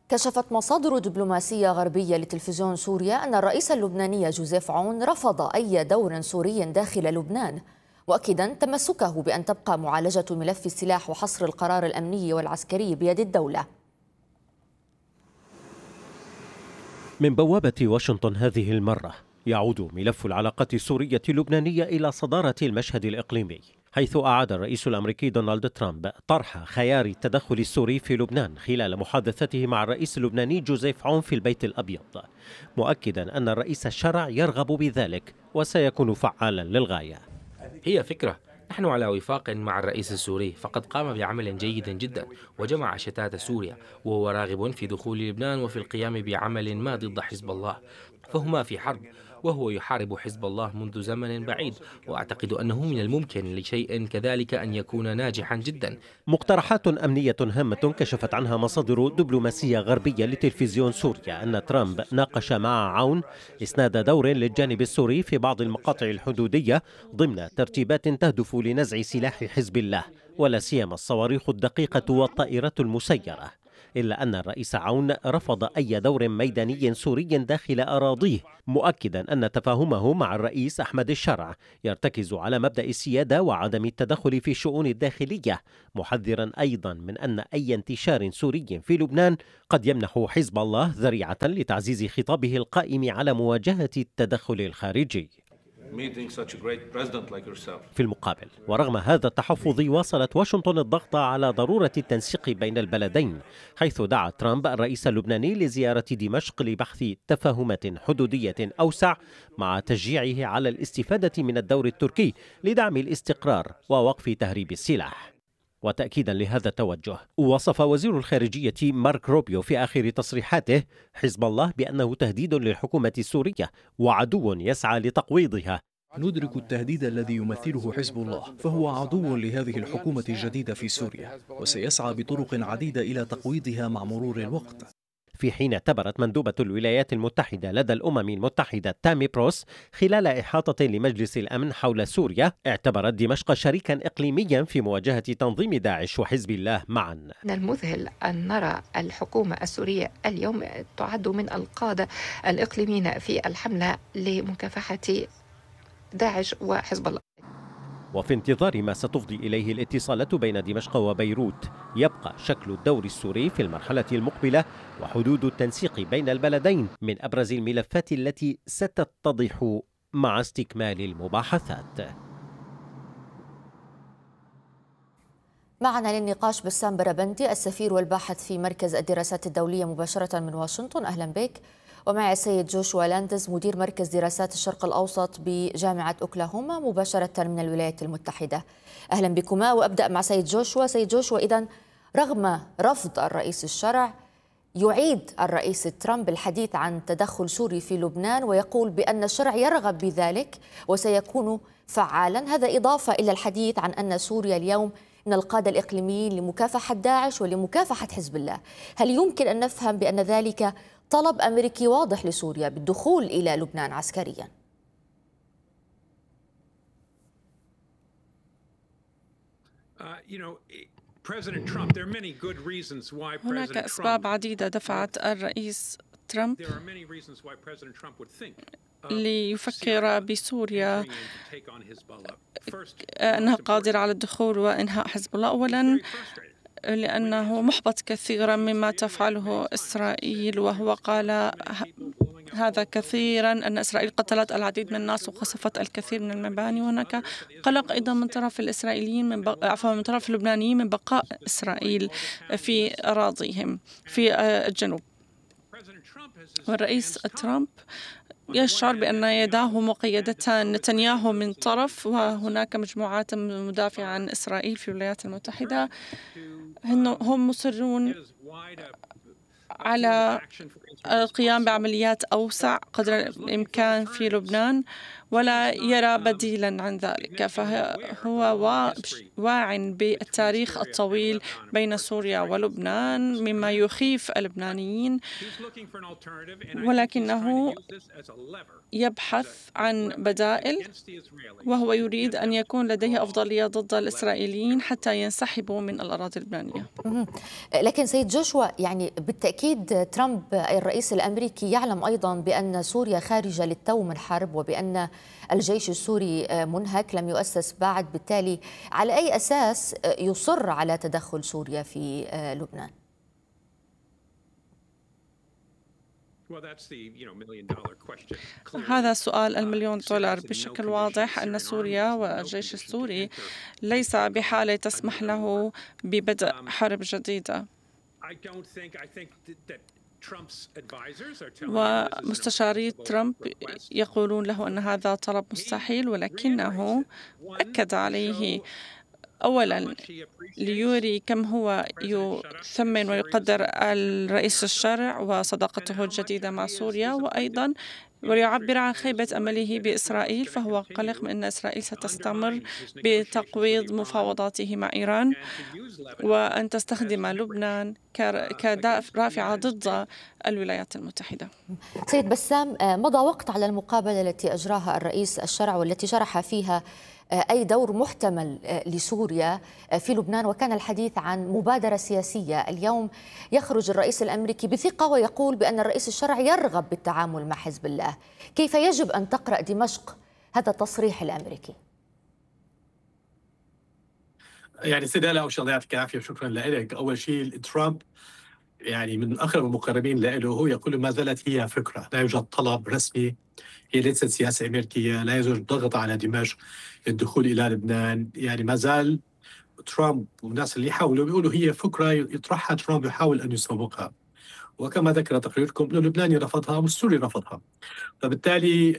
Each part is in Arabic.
كشفت مصادر دبلوماسية غربية لتلفزيون سوريا أن الرئيس اللبناني جوزيف عون رفض أي دور سوري داخل لبنان، مؤكدا تمسكه بأن تبقى معالجة ملف السلاح وحصر القرار الأمني والعسكري بيد الدولة. من بوابة واشنطن هذه المرة يعود ملف العلاقات السورية اللبنانية إلى صدارة المشهد الإقليمي، حيث أعاد الرئيس الأمريكي دونالد ترامب طرح خيار التدخل السوري في لبنان خلال محادثته مع الرئيس اللبناني جوزيف عون في البيت الأبيض، مؤكدا أن الرئيس الشرع يرغب بذلك وسيكون فعالا للغاية. هي فكرة، نحن على وفاق مع الرئيس السوري، فقد قام بعمل جيد جدا وجمع شتات سوريا، وهو راغب في دخول لبنان وفي القيام بعمل ما ضد حزب الله، فهما في حرب وهو يحارب حزب الله منذ زمن بعيد، وأعتقد أنه من الممكن لشيء كذلك أن يكون ناجحا جدا. مقترحات أمنية هامة كشفت عنها مصادر دبلوماسية غربية لتلفزيون سوريا أن ترامب ناقش مع عون إسناد دور للجانب السوري في بعض المقاطع الحدودية ضمن ترتيبات تهدف لنزع سلاح حزب الله، ولا سيما الصواريخ الدقيقة والطائرات المسيرة، إلا أن الرئيس عون رفض أي دور ميداني سوري داخل أراضيه، مؤكدا أن تفاهمه مع الرئيس أحمد الشرع يرتكز على مبدأ السيادة وعدم التدخل في الشؤون الداخلية، محذرا أيضا من أن أي انتشار سوري في لبنان قد يمنح حزب الله ذريعة لتعزيز خطابه القائم على مواجهة التدخل الخارجي. في المقابل، ورغم هذا التحفظ، واصلت واشنطن الضغط على ضرورة التنسيق بين البلدين، حيث دعا ترامب الرئيس اللبناني لزيارة دمشق لبحث تفاهمات حدودية أوسع، مع تشجيعه على الاستفادة من الدور التركي لدعم الاستقرار ووقف تهريب السلاح. وتأكيدا لهذا التوجه، وصف وزير الخارجية مارك روبيو في آخر تصريحاته حزب الله بأنه تهديد للحكومة السورية وعدو يسعى لتقويضها. ندرك التهديد الذي يمثله حزب الله، فهو عدو لهذه الحكومة الجديدة في سوريا، وسيسعى بطرق عديدة إلى تقويضها مع مرور الوقت. في حين اعتبرت مندوبة الولايات المتحدة لدى الأمم المتحدة تامي بروس خلال إحاطة لمجلس الأمن حول سوريا، اعتبرت دمشق شريكا إقليميا في مواجهة تنظيم داعش وحزب الله معا. من المذهل أن نرى الحكومة السورية اليوم تعد من القادة الإقليميين في الحملة لمكافحة داعش وحزب الله. وفي انتظار ما ستفضي إليه الاتصالات بين دمشق وبيروت، يبقى شكل الدور السوري في المرحلة المقبلة وحدود التنسيق بين البلدين من أبرز الملفات التي ستتضح مع استكمال المباحثات. معنا للنقاش بسام بربندي، السفير والباحث في مركز الدراسات الدولية مباشرة من واشنطن. أهلا بك. ومع السيد جوشوا لاندز، مدير مركز دراسات الشرق الأوسط بجامعة أوكلاهوما مباشرة من الولايات المتحدة. أهلا بكما. وأبدأ مع سيد جوشوا. سيد جوشوا، إذن رغم رفض الرئيس الشرع، يعيد الرئيس ترامب الحديث عن تدخل سوري في لبنان ويقول بأن الشرع يرغب بذلك وسيكون فعالا، هذا إضافة إلى الحديث عن أن سوريا اليوم من القادة الإقليميين لمكافحة داعش ولمكافحة حزب الله. هل يمكن أن نفهم بأن ذلك طلب أمريكي واضح لسوريا بالدخول إلى لبنان عسكريا؟ هناك أسباب عديدة دفعت الرئيس ترامب ليفكر بسوريا أنها قادرة على الدخول وإنهاء حزب الله. أولا لأنه محبط كثيرا مما تفعله إسرائيل، وهو قال هذا كثيرا أن إسرائيل قتلت العديد من الناس وقصفت الكثير من المباني. وهناك قلق أيضا من طرف الإسرائيليين من طرف اللبنانيين من بقاء إسرائيل في أراضيهم في الجنوب. والرئيس ترامب يشعر بأن يداه مقيدتان، نتنياهو من طرف وهناك مجموعات مدافعة عن إسرائيل في الولايات المتحدة، هم مصرون على القيام بعمليات أوسع قدر الإمكان في لبنان، ولا يرى بديلا عن ذلك، فهو واع بالتاريخ الطويل بين سوريا ولبنان مما يخيف اللبنانيين، ولكنه يبحث عن بدائل، وهو يريد أن يكون لديه أفضلية ضد الإسرائيليين حتى ينسحبوا من الأراضي اللبنانية. لكن سيد جوشوا، يعني بالتأكيد ترامب الرئيس الأمريكي يعلم أيضا بأن سوريا خارجة للتو من حرب، وبأن الجيش السوري منهك لم يؤسس بعد، بالتالي على أي أساس يصر على تدخل سوريا في لبنان؟ هذا سؤال المليون دولار. بشكل واضح أن سوريا والجيش السوري ليس بحالة تسمح له ببدء حرب جديدة، ومستشاري ترامب يقولون له أن هذا طلب مستحيل، ولكنه أكد عليه أولاً ليوري كم هو يثمن ويقدر الرئيس الشرع وصداقته الجديدة مع سوريا، وأيضاً ويعبر عن خيبة أمله بإسرائيل، فهو قلق من أن إسرائيل ستستمر بتقويض مفاوضاته مع إيران وأن تستخدم لبنان كرافعة ضد الولايات المتحدة. سيد بسام، مضى وقت على المقابلة التي أجراها الرئيس الشرع والتي شرح فيها أي دور محتمل لسوريا في لبنان، وكان الحديث عن مبادرة سياسية. اليوم يخرج الرئيس الأمريكي بثقة ويقول بأن الرئيس الشرع يرغب بالتعامل مع حزب الله. كيف يجب أن تقرأ دمشق هذا التصريح الأمريكي؟ يعني سيدة لا، الله يعطيك العافية وشكرا لك. أول شيء ترامب يعني من أقرب المقربين له، هو يقول ما زالت هي فكرة، لا يوجد طلب رسمي، هي ليست سياسة أمريكية، لا يوجد ضغط على دمشق للدخول إلى لبنان. يعني ما زال ترامب والناس اللي يحاولوا بيقولوا هي فكرة يطرحها ترامب، يحاول أن يسوقها، وكما ذكر تقريركم أنه اللبناني رفضها والسوري رفضها. فبالتالي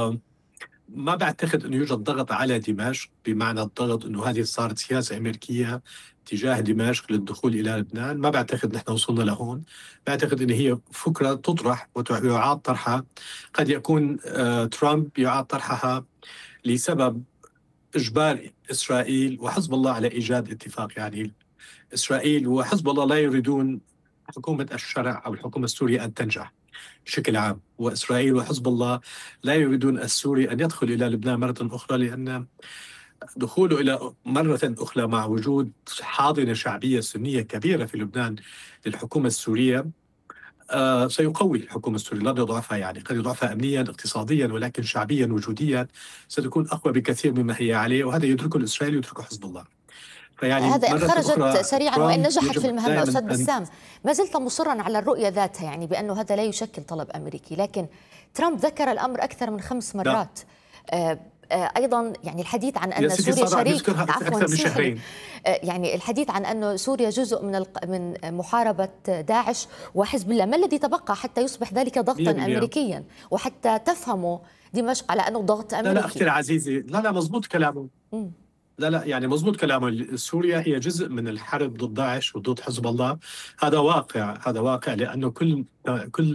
ما بعتقد أنه يوجد ضغط على دمشق، بمعنى الضغط أنه هذه صارت سياسة أمريكية تجاه دمشق للدخول إلى لبنان. ما بعتقد نحن وصلنا لهون. بعتقد أن هي فكرة تطرح ويعاد طرحها. قد يكون ترامب يعاد طرحها لسبب إجبار إسرائيل وحزب الله على إيجاد اتفاق. يعني إسرائيل وحزب الله لا يريدون حكومة الشرع أو الحكومة السورية أن تنجح بشكل عام، وإسرائيل وحزب الله لا يريدون السوري أن يدخل إلى لبنان مرة أخرى، لأن دخوله إلى مرة أخرى مع وجود حاضنة شعبية سنية كبيرة في لبنان للحكومة السورية سيقوي الحكومة السورية، لن يضعفها. يعني قد يضعفها أمنيا اقتصاديا، ولكن شعبيا وجوديا ستكون أقوى بكثير مما هي عليه، وهذا يدركه الإسرائيلي ويدركه حزب الله. يعني هذا خرجت سريعا وإن نجحت في المهمة. أستاذ بسام، ما زلت مصرا على الرؤية ذاتها، يعني بأنه هذا لا يشكل طلب أمريكي، لكن ترامب ذكر الأمر أكثر من 5 مرات. أيضا يعني الحديث عن أن سوريا شريك، عفوا يعني الحديث عن أن سوريا جزء من محاربة داعش وحزب الله. ما الذي تبقى حتى يصبح ذلك ضغطا أمريكيا وحتى تفهموا دمشق على أنه ضغط أمريكي؟ لا أختي العزيزي، لا مضبوط كلامه. لا يعني مضبوط كلامه. سوريا هي جزء من الحرب ضد داعش وضد حزب الله. هذا واقع لأنه كل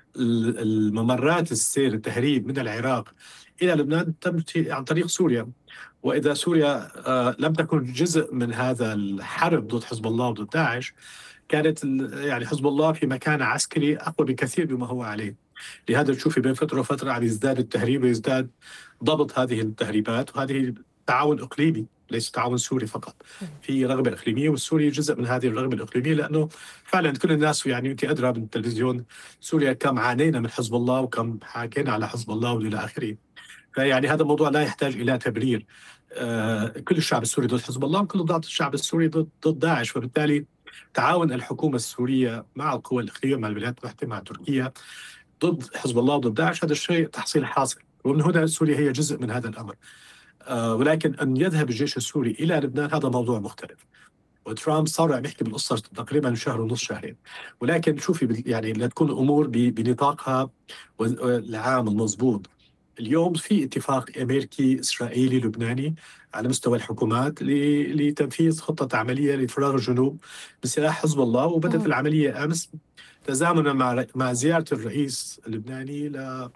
الممرات السير التهريب من العراق إلى لبنان تمشي عن طريق سوريا. وإذا سوريا لم تكن جزء من هذا الحرب ضد حزب الله وضد داعش، كانت يعني حزب الله في مكان عسكري أقوى بكثير مما هو عليه. لهذا تشوفي بين فترة وفترة عم يزداد التهريب ويزداد ضبط هذه التهريبات، وهذه تعاون إقليمي ليس تعاون سوري فقط. في رغبة إقليمية، والسوري جزء من هذه الرغبة الإقليمية، لأنه فعلا كل الناس يعني أنت أدرى من التلفزيون سوريا كم عانينا من حزب الله وكم حاكينا على حزب الله وإلى آخره. فيعني هذا الموضوع لا يحتاج إلى تبرير. كل الشعب السوري ضد حزب الله وكل الشعب السوري ضد داعش. فبالتالي تعاون الحكومة السورية مع القوى الإقليمية، مع الولايات المتحدة، مع تركيا ضد حزب الله وضد داعش، هذا الشيء تحصيل حاصل، ومن هنا سوريا هي جزء من هذا الأمر. ولكن أن يذهب الجيش السوري إلى لبنان هذا موضوع مختلف. وترامب صار عم يحكي بالقصة تقريبا شهر ونص، شهرين. ولكن شوفي يعني لتكون الأمور بنطاقها العام المضبوط. اليوم في اتفاق أمريكي إسرائيلي لبناني على مستوى الحكومات لتنفيذ خطة عملية لفراغ الجنوب بسلاح حزب الله، وبدأت العملية أمس تزامنا مع زيارة الرئيس اللبناني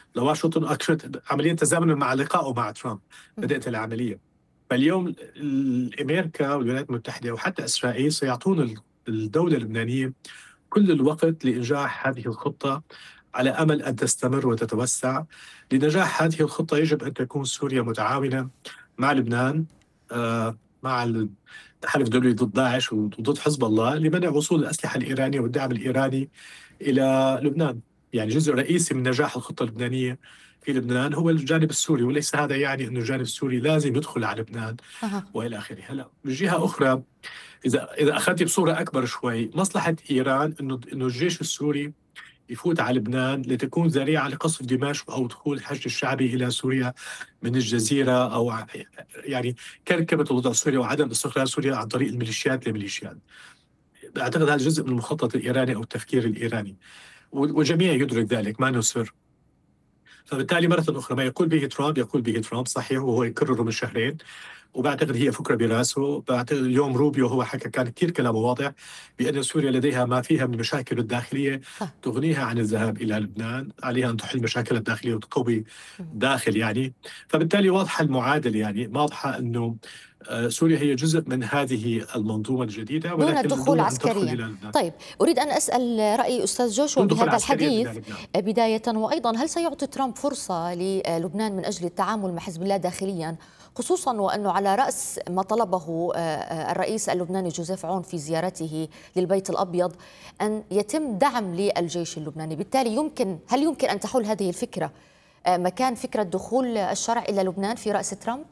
لواشنطن أكشفت عملية تزامن مع لقائه مع ترامب، بدأت العملية. فاليوم أمريكا والولايات المتحدة وحتى إسرائيل سيعطون الدولة اللبنانية كل الوقت لإنجاح هذه الخطة على أمل أن تستمر وتتوسع. لنجاح هذه الخطة يجب أن تكون سوريا متعاونة مع لبنان، مع التحالف الدولي ضد داعش وضد حزب الله لمنع وصول الأسلحة الإيرانية والدعم الإيراني إلى لبنان. يعني جزء رئيسي من نجاح الخطة اللبنانية في لبنان هو الجانب السوري، وليس هذا يعني أن الجانب السوري لازم يدخل على لبنان وإلى آخره. هلا من جهة أخرى، إذا أخذت بصورة أكبر شوي، مصلحة إيران إنه الجيش السوري يفوت على لبنان لتكون ذريعة لقصف دمشق أو دخول الحشد الشعبي إلى سوريا من الجزيرة، أو يعني كركبة الوضع السوري وعدم استقرار سوريا عن طريق الميليشيات لميليشيات. أعتقد هذا جزء من المخطط الإيراني أو التفكير الإيراني، والجميع يدرك ذلك، ما نسر. فبالتالي مرة أخرى ما يقول به ترامب صحيح، وهو يكرره من شهرين، وبعتقد هي فكرة براسه. بعتقد اليوم روبيو هو حكى، كان كثير كلامه واضح بأن سوريا لديها ما فيها من المشاكل الداخلية تغنيها عن الذهاب إلى لبنان، عليها أن تحل مشاكل الداخلية وتقوي داخل يعني. فبالتالي واضحة المعادلة، يعني واضحة أنه سوريا هي جزء من هذه المنظومة الجديدة دون دخول عسكري. طيب، أريد أن أسأل رأي أستاذ جوشوا بهذا الحديث بداية، وأيضا هل سيعطي ترامب فرصة للبنان من أجل التعامل مع حزب الله داخليا، خصوصا وأنه على رأس ما طلبه الرئيس اللبناني جوزيف عون في زيارته للبيت الأبيض أن يتم دعم للجيش اللبناني؟ بالتالي هل يمكن أن تحول هذه الفكرة مكان فكرة دخول الشرع إلى لبنان في رأس ترامب؟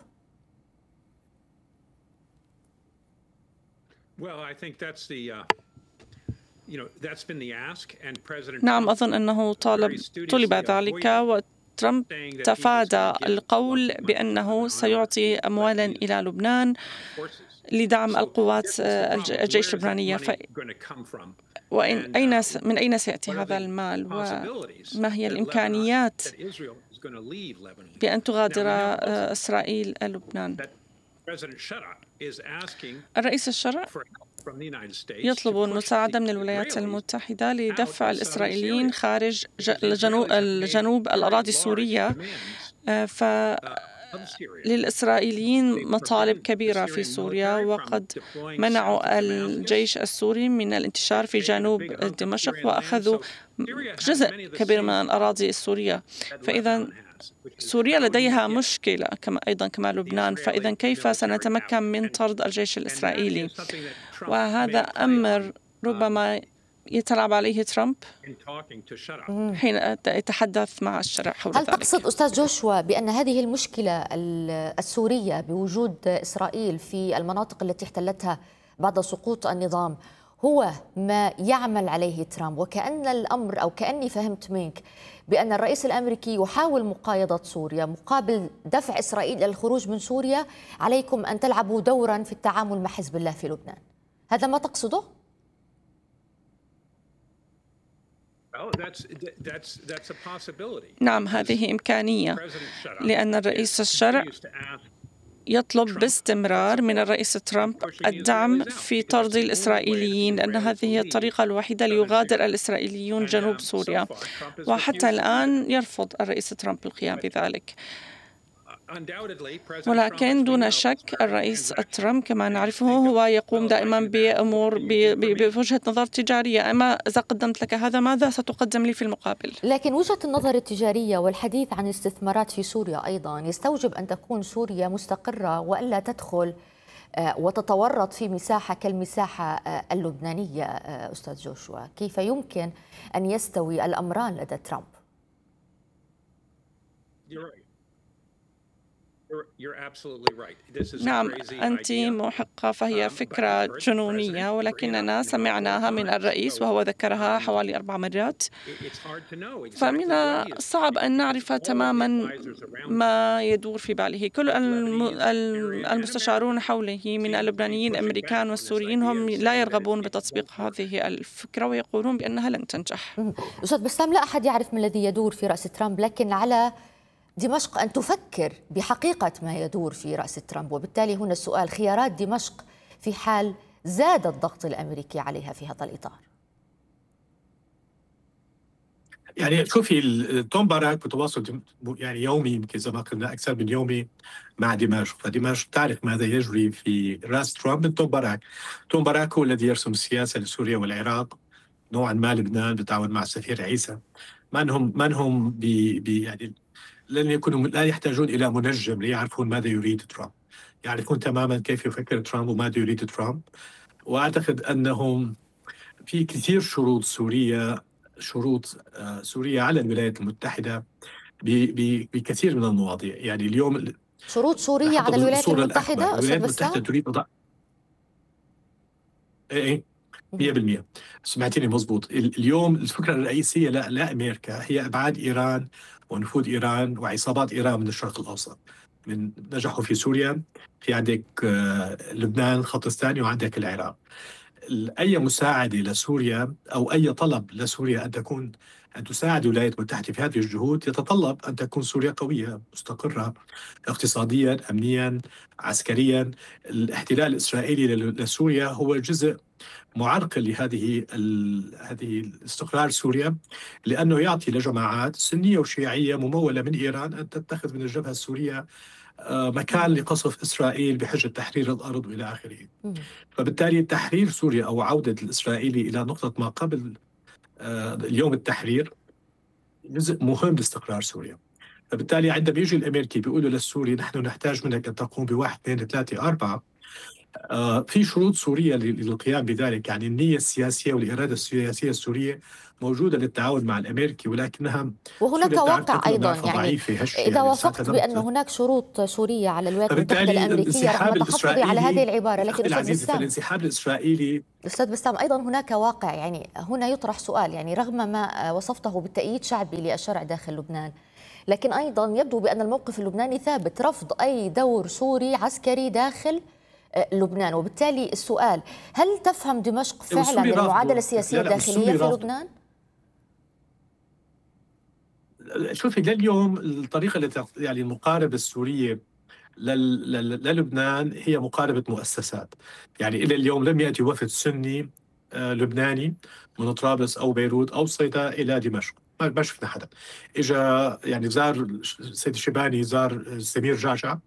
نعم، أظن أنه طلب ذلك، وترامب تفادى القول بأنه سيعطي أموالا إلى لبنان لدعم القوات الجيش اللبنانية. من أين سيأتي هذا المال، وما هي الإمكانيات بأن تغادر إسرائيل لبنان؟ الرئيس الشرع يطلب المساعدة من الولايات المتحدة لدفع الإسرائيليين خارج الجنوب الأراضي السورية. للإسرائيليين مطالب كبيرة في سوريا، وقد منعوا الجيش السوري من الانتشار في جنوب دمشق وأخذوا جزء كبير من الأراضي السورية. فإذا سوريا لديها مشكلة كما لبنان، فإذا كيف سنتمكن من طرد الجيش الإسرائيلي؟ وهذا أمر ربما يتلاعب عليه ترامب حين يتحدث مع الشرع حول ذلك. هل تقصد أستاذ جوشوا بأن هذه المشكلة السورية بوجود إسرائيل في المناطق التي احتلتها بعد سقوط النظام هو ما يعمل عليه ترامب، وكأن الأمر أو كأني فهمت منك بأن الرئيس الأمريكي يحاول مقايضة سوريا مقابل دفع إسرائيل إلى الخروج من سوريا، عليكم أن تلعبوا دورا في التعامل مع حزب الله في لبنان؟ هذا ما تقصده؟ نعم، هذه إمكانية، لأن الرئيس الشرع يطلب باستمرار من الرئيس ترامب الدعم في طرد الإسرائيليين، لأن هذه هي الطريقة الوحيدة ليغادر الإسرائيليون جنوب سوريا، وحتى الآن يرفض الرئيس ترامب القيام بذلك. ولكن دون شك الرئيس ترامب كما نعرفه هو يقوم دائما بأمور بوجهة نظر تجارية. أما إذا قدمت لك هذا، ماذا ستقدم لي في المقابل؟ لكن وجهة النظر التجارية والحديث عن استثمارات في سوريا أيضا يستوجب أن تكون سوريا مستقرة وألا تدخل وتتورط في مساحة كالمساحة اللبنانية. أستاذ جوشوا، كيف يمكن أن يستوي الأمران لدى ترامب؟ نعم، أنت محقة، فهي فكرة جنونية، ولكننا سمعناها من الرئيس وهو ذكرها حوالي 4 مرات. فمن الصعب أن نعرف تماما ما يدور في باله. كل المستشارون حوله من اللبنانيين الأمريكان والسوريين هم لا يرغبون بتطبيق هذه الفكرة ويقولون بأنها لن تنجح. أستاذ بسام، لا أحد يعرف ما الذي يدور في رأس ترامب، لكن على دمشق أن تفكر بحقيقة ما يدور في رأس ترامب. وبالتالي هنا السؤال: خيارات دمشق في حال زاد الضغط الأمريكي عليها في هذا الإطار. يعني شوفي توم باراك بتواصل يعني يومي، يمكن زي ما قلنا أكثر من يومي مع دمشق، فدمشق تعرف ماذا يجري في رأس ترامب من توم باراك. توم باراك هو الذي يرسم السياسة لسوريا والعراق، نوعا ما لبنان بالتعاون مع السفير عيسى. ما انهم يعني لا يحتاجون إلى منجم ليعرفون ماذا يريد ترامب، يعرفون تماما كيف يفكر ترامب وماذا يريد ترامب. وأعتقد أنهم في كثير شروط سورية على الولايات المتحدة بكثير من المواضيع. يعني اليوم شروط سورية على الولايات المتحدة. الولايات المتحدة تريد ايه 100%. سمعتني مضبوط. اليوم الفكرة الرئيسية لا أمريكا، هي إبعاد إيران ونفوذ إيران وعصابات إيران من الشرق الأوسط. من نجحوا في سوريا، في عندك لبنان خط الثاني، وعندك العراق. أي مساعدة لسوريا أو أي طلب لسوريا أن تساعد الولايات المتحدة في هذه الجهود يتطلب أن تكون سوريا قوية مستقرة اقتصاديا، أمنيا، عسكريا. الاحتلال الإسرائيلي لسوريا هو جزء معرقل هذه استقرار سوريا، لأنه يعطي لجماعات سنية وشيعية ممولة من إيران أن تتخذ من الجبهة السورية مكان لقصف إسرائيل بحجة تحرير الأرض وإلى آخره. فبالتالي تحرير سوريا أو عودة الإسرائيلي إلى نقطة ما قبل اليوم التحرير جزء مهم لاستقرار سوريا. فبالتالي عندما يجي الأمريكي بيقولوا للسوري نحن نحتاج منك أن تقوم بواحد اثنين ثلاثة أربعة، في شروط سورية للقيام بذلك. يعني النية السياسية والإرادة السياسية السورية موجودة للتعاون مع الأمريكي، ولكنها وهناك واقع أيضا. يعني إذا وافقت بأن هناك شروط سورية على الولايات المتحدة الأمريكية رغم تحفظي على هذه العبارة، لكن الانسحاب الإسرائيلي أستاذ بسام أيضا هناك واقع. يعني هنا يطرح سؤال، يعني رغم ما وصفته بالتأييد شعبي للشرع داخل لبنان، لكن أيضا يبدو بأن الموقف اللبناني ثابت، رفض أي دور سوري عسكري داخل لبنان. وبالتالي السؤال، هل تفهم دمشق فعلا المعادلة السياسية الداخلية في لبنان؟ شوفي لليوم الطريقة التي يعني المقاربة السورية للبنان هي مقاربة مؤسسات. يعني إلى اليوم لم يأتي وفد سني لبناني من طرابلس أو بيروت أو صيدا إلى دمشق، ما شفنا حدا إجا. يعني زار سيد الشيباني، زار سمير جعجع،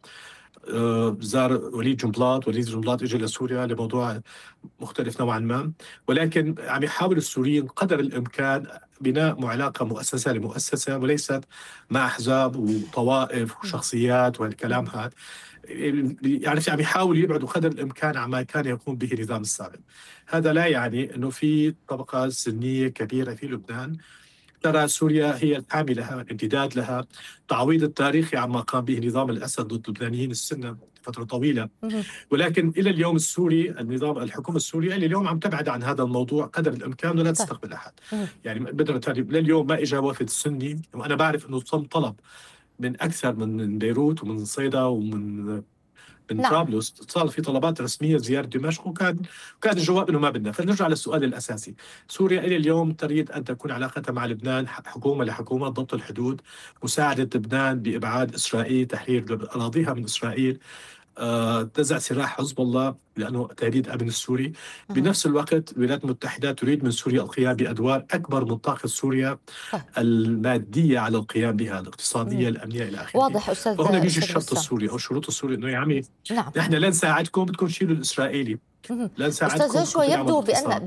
زار وليد جنبلاط إجا لسوريا لموضوع مختلف نوعا ما، ولكن عم يحاول السوريين قدر الإمكان بناء علاقة مؤسسة لمؤسسة، وليست مع أحزاب وطوائف وشخصيات والكلام هذا. يعني عم يحاولوا يبعدوا قدر الإمكان عما كان يقوم به النظام السابق. هذا لا يعني أنه في طبقة سنية كبيرة في لبنان ترى سوريا هي الحامي لها، الامتداد لها، تعويض التاريخي عما قام به نظام الأسد ضد اللبنانيين السنة فترة طويلة. ولكن إلى اليوم الحكومة السورية إلى اليوم عم تبعد عن هذا الموضوع قدر الإمكان ولا تستقبل أحد. يعني لليوم ما إجا وفد سني، وأنا بعرف أنه تم طلب من أكثر من بيروت ومن صيدا ومن طرابلس، صار في طلبات رسمية زيارة دمشق، وكان الجواب أنه ما بدنا. فنرجع للسؤال الأساسي، سوريا إلى اليوم تريد أن تكون علاقتها مع لبنان حكومة لحكومة، ضبط الحدود، مساعدة لبنان بإبعاد إسرائيل، تحرير أراضيها من إسرائيل، تزع سلاح حزب الله لأنه تهديد أمن السوري. بنفس الوقت الولايات المتحدة تريد من سوريا القيام بأدوار أكبر من طاقة سوريا المادية على القيام بها، الاقتصادية، الأمنية إلى آخره. واضح أستاذ. فهنا بيجي الشرط السوري أو الشروط السوري إنه يا عمي نحن لا نساعدكم، بدكم تشيلوا الإسرائيلي. لا نساعدكم. أستاذ جوشوا، يبدو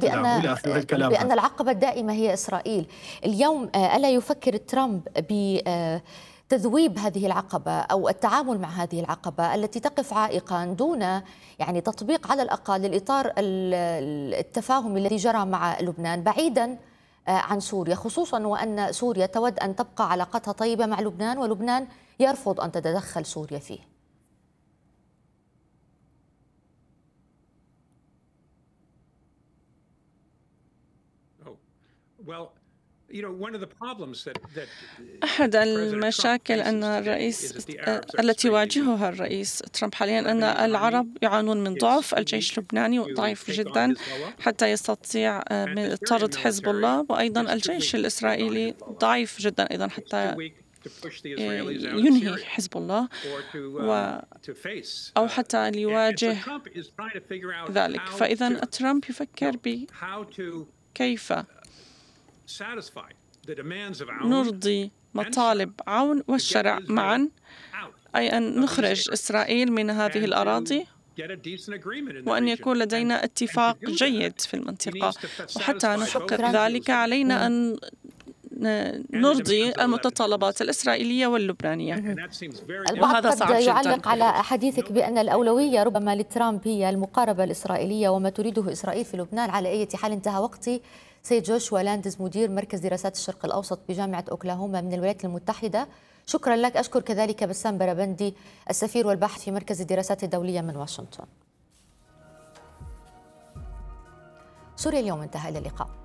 بأن العقبة الدائمة هي إسرائيل. اليوم ألا يفكر ترامب تذويب هذه العقبة أو التعامل مع هذه العقبة التي تقف عائقا دون يعني تطبيق على الأقل الإطار التفاهمي الذي جرى مع لبنان بعيدا عن سوريا، خصوصا وأن سوريا تود أن تبقى علاقتها طيبة مع لبنان ولبنان يرفض أن تتدخل سوريا فيه؟ أحد المشاكل أن التي يواجهها الرئيس ترامب حاليا أن العرب يعانون من ضعف الجيش اللبناني ضعيف جدا حتى يستطيع طرد حزب الله، وأيضا الجيش الإسرائيلي ضعيف جدا أيضا حتى ينهي حزب الله أو حتى ليواجه ذلك. فإذا ترامب يفكر بكيف نرضي مطالب عون والشرع معا، أي أن نخرج إسرائيل من هذه الأراضي وأن يكون لدينا اتفاق جيد في المنطقة. وحتى نحقق ذلك علينا أن نرضي المتطلبات الإسرائيلية واللبنانية. البعض قد يعلق على حديثك بأن الأولوية ربما لترامب هي المقاربة الإسرائيلية وما تريده إسرائيل في لبنان. على أي حال انتهى وقتي. سيد جوشوا لاندز مدير مركز دراسات الشرق الأوسط بجامعة أوكلاهوما من الولايات المتحدة، شكرا لك. أشكر كذلك بسام بربندي السفير والباحث في مركز الدراسات الدولية من واشنطن. سوريا اليوم انتهى. إلى اللقاء.